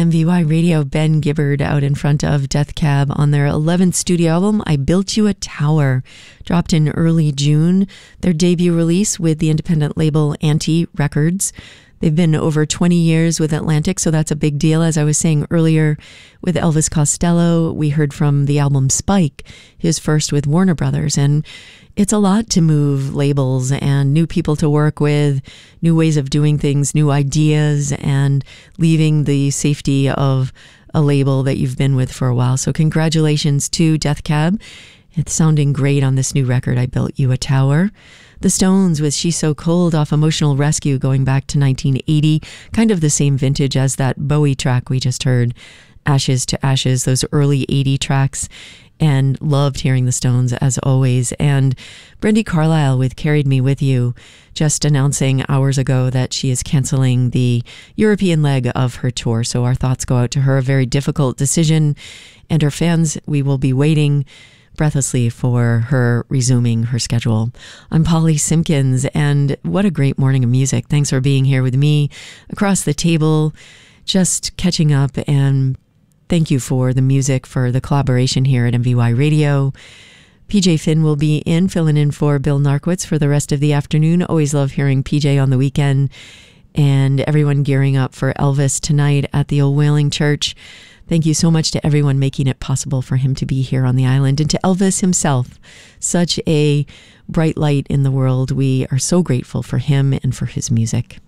MVY Radio, Ben Gibbard out in front of Death Cab on their 11th studio album, I Built You a Tower, dropped in early June, their debut release with the independent label Anti Records. They've been over 20 years with Atlantic, so that's a big deal. As I was saying earlier, with Elvis Costello, we heard from the album Spike, his first with Warner Brothers, and it's a lot to move labels and new people to work with, new ways of doing things, new ideas, and leaving the safety of a label that you've been with for a while. So congratulations to Death Cab. It's sounding great on this new record, I Built You a Tower. The Stones with She's So Cold off Emotional Rescue going back to 1980, kind of the same vintage as that Bowie track we just heard, Ashes to Ashes, those early 80 tracks, and loved hearing the Stones as always. And Brandi Carlile with Carried Me With You, just announcing hours ago that she is canceling the European leg of her tour. So our thoughts go out to her, a very difficult decision, and her fans, we will be waiting breathlessly for her resuming her schedule. I'm Polly Simpkins, and what a great morning of music. Thanks for being here with me across the table, just catching up, and thank you for the music, for the collaboration here at MVY Radio. PJ Finn will be filling in for Bill Narkowitz for the rest of the afternoon. Always love hearing PJ on the weekend, and everyone gearing up for Elvis tonight at the Old Whaling Church. Thank you so much to everyone making it possible for him to be here on the island, and to Elvis himself, such a bright light in the world. We are so grateful for him and for his music.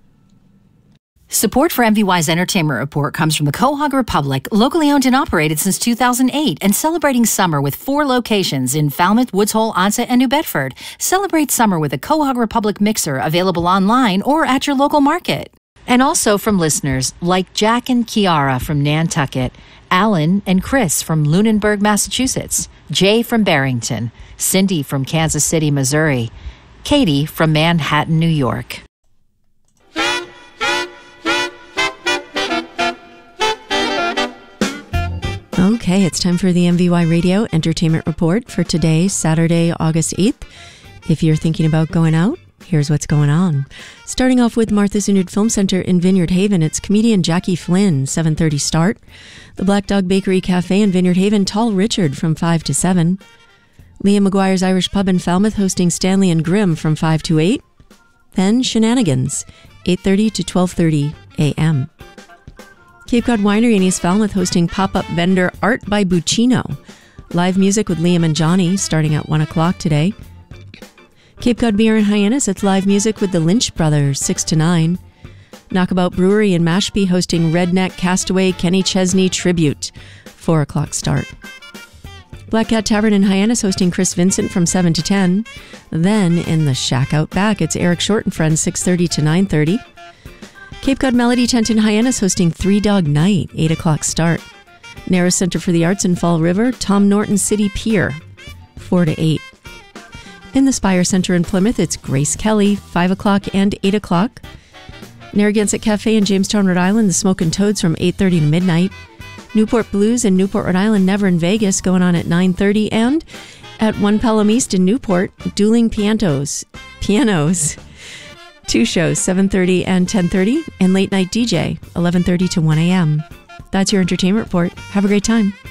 Support for MVY's Entertainment Report comes from the Quahog Republic, locally owned and operated since 2008, and celebrating summer with 4 locations in Falmouth, Woods Hole, Onset, and New Bedford. Celebrate summer with a Quahog Republic mixer available online or at your local market. And also from listeners like Jack and Kiara from Nantucket, Alan and Chris from Lunenburg, Massachusetts, Jay from Barrington, Cindy from Kansas City, Missouri, Katie from Manhattan, New York. Okay, it's time for the MVY Radio Entertainment Report for today, Saturday, August 8th. If you're thinking about going out, here's what's going on. Starting off with Martha's Vineyard Film Center in Vineyard Haven, it's comedian Jackie Flynn, 7:30 start. The Black Dog Bakery Cafe in Vineyard Haven, Tall Richard from 5 to 7. Liam McGuire's Irish Pub in Falmouth hosting Stanley and Grimm from 5 to 8. Then Shenanigans, 8:30 to 12:30 a.m. Cape Cod Winery in East Falmouth hosting pop-up vendor Art by Buccino. Live music with Liam and Johnny starting at 1 o'clock today. Cape Cod Beer in Hyannis, it's live music with the Lynch Brothers, 6 to 9. Knockabout Brewery in Mashpee hosting Redneck Castaway Kenny Chesney Tribute, 4 o'clock start. Black Cat Tavern in Hyannis hosting Chris Vincent from 7 to 10. Then in the Shack Out Back, it's Eric Short and Friends, 6:30 to 9:30. Cape Cod Melody Tent in Hyannis hosting Three Dog Night, 8 o'clock start. Narrows Center for the Arts in Fall River, Tom Norton City Pier, 4 to 8. In the Spire Center in Plymouth, it's Grace Kelly, 5 o'clock and 8 o'clock. Narragansett Cafe in Jamestown, Rhode Island, the Smokin' Toads from 8:30 to midnight. Newport Blues in Newport, Rhode Island, Never in Vegas going on at 9:30. And at One Pelham East in Newport, Dueling Pianos. 2 shows, 7:30 and 10:30. And Late Night DJ, 11:30 to 1 a.m. That's your entertainment report. Have a great time.